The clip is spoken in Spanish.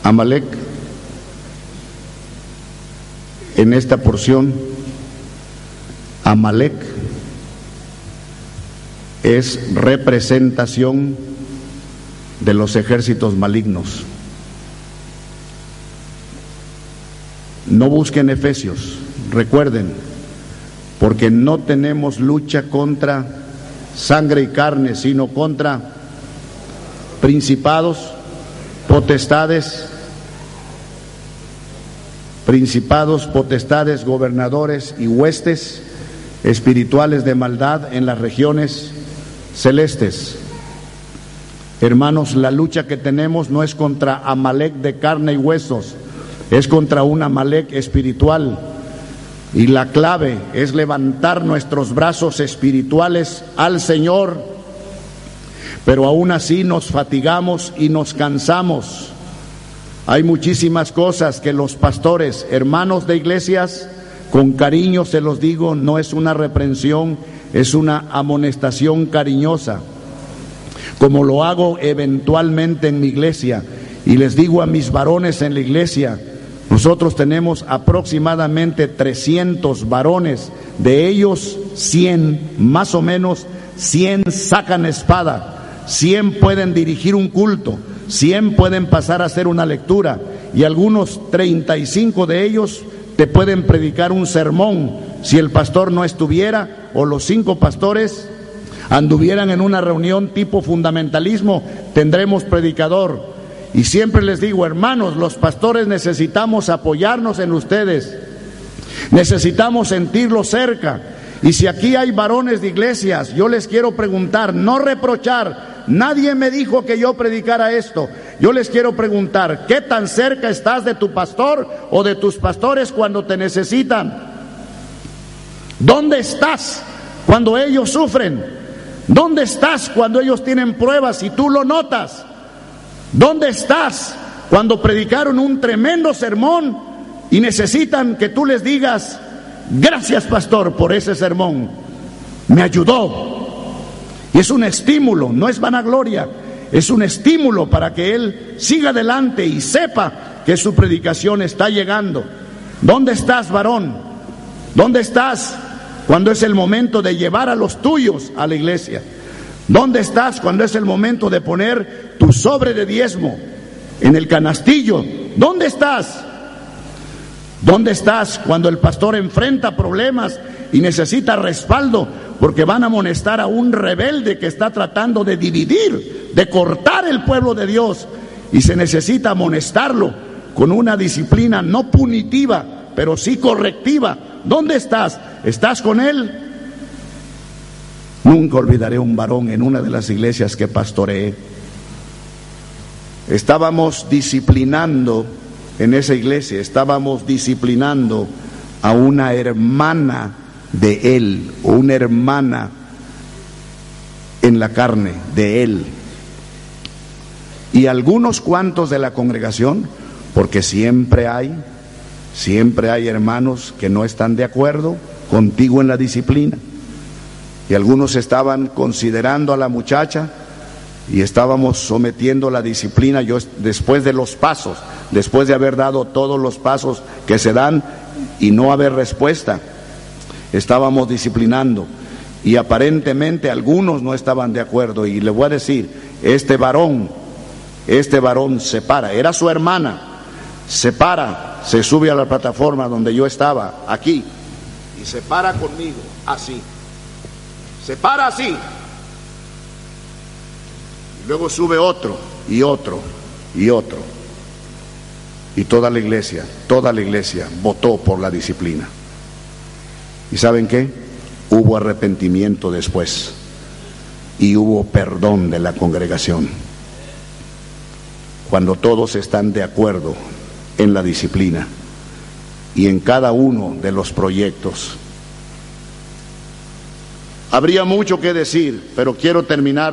Amalek, en esta porción, Amalek es representación de los ejércitos malignos. No busquen Efesios, recuerden, porque no tenemos lucha contra sangre y carne, sino contra principados, potestades, gobernadores y huestes espirituales de maldad en las regiones celestes. Hermanos, la lucha que tenemos no es contra Amalek de carne y huesos, es contra un Amalek espiritual. Y la clave es levantar nuestros brazos espirituales al Señor, pero aún así nos fatigamos y nos cansamos. Hay muchísimas cosas que los pastores, hermanos de iglesias, con cariño se los digo, no es una reprensión, es una amonestación cariñosa, como lo hago eventualmente en mi iglesia, y les digo a mis varones en la iglesia. Nosotros tenemos aproximadamente 300 varones, de ellos 100, más o menos 100 sacan espada, 100 pueden dirigir un culto, 100 pueden pasar a hacer una lectura, y algunos 35 de ellos te pueden predicar un sermón. Si el pastor no estuviera, o los 5 pastores anduvieran en una reunión tipo fundamentalismo, tendremos predicador. Y siempre les digo, hermanos, los pastores necesitamos apoyarnos en ustedes, necesitamos sentirlos cerca. Y si aquí hay varones de iglesias, yo les quiero preguntar, no reprochar, nadie me dijo que yo predicara esto. Yo les quiero preguntar, ¿qué tan cerca estás de tu pastor o de tus pastores cuando te necesitan? ¿Dónde estás cuando ellos sufren? ¿Dónde estás cuando ellos tienen pruebas y tú lo notas? ¿Dónde estás cuando predicaron un tremendo sermón y necesitan que tú les digas, gracias pastor por ese sermón, me ayudó? Y es un estímulo, no es vanagloria, es un estímulo para que él siga adelante y sepa que su predicación está llegando. ¿Dónde estás, varón? ¿Dónde estás cuando es el momento de llevar a los tuyos a la iglesia? ¿Dónde estás cuando es el momento de poner tu sobre de diezmo en el canastillo? ¿Dónde estás? ¿Dónde estás cuando el pastor enfrenta problemas y necesita respaldo porque van a amonestar a un rebelde que está tratando de dividir, de cortar el pueblo de Dios, y se necesita amonestarlo con una disciplina no punitiva, pero sí correctiva? ¿Dónde estás? ¿Estás con él? Nunca olvidaré un varón en una de las iglesias que pastoreé. Estábamos disciplinando en esa iglesia, estábamos disciplinando a una hermana de él, o una hermana en la carne de él. Y algunos cuantos de la congregación, porque siempre hay hermanos que no están de acuerdo contigo en la disciplina. Y algunos estaban considerando a la muchacha y estábamos sometiendo la disciplina. Yo, después de los pasos, después de haber dado todos los pasos que se dan y no haber respuesta, estábamos disciplinando. Y aparentemente algunos no estaban de acuerdo. Y le voy a decir, este varón se para, era su hermana, se para, se sube a la plataforma donde yo estaba, aquí, y se para conmigo, así. Se para así, y luego sube otro y otro y otro, y toda la iglesia votó por la disciplina. ¿Y saben qué? Hubo arrepentimiento después y hubo perdón de la congregación. Cuando todos están de acuerdo en la disciplina y en cada uno de los proyectos. Habría mucho que decir, pero quiero terminar